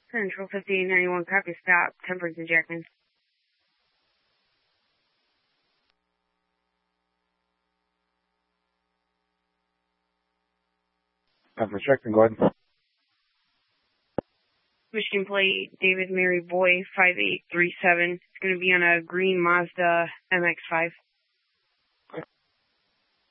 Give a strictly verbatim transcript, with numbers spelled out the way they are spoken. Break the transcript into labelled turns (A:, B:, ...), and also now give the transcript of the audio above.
A: Central fifty-eight ninety-one, copy, stop, Temperance and Jackman.
B: Temperance Jackman, go ahead.
A: Michigan plate, David Mary Boy, five eight three seven. It's going to be on a green Mazda M X five.